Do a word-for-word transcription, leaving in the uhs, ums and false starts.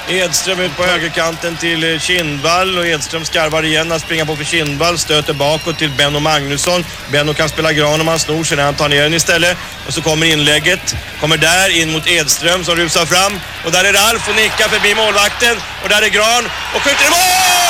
Edström ut på högerkanten till Kindvall och Edström skarvar igen att springa på för Kindvall, stöter bakåt till Benno Magnusson. Benno kan spela gran om han snor sig när han tar ner den istället. Och så kommer inlägget, kommer där in mot Edström som rusar fram. Och där är Ralf och nickar förbi målvakten. Och där är Gran och skjuter i mål!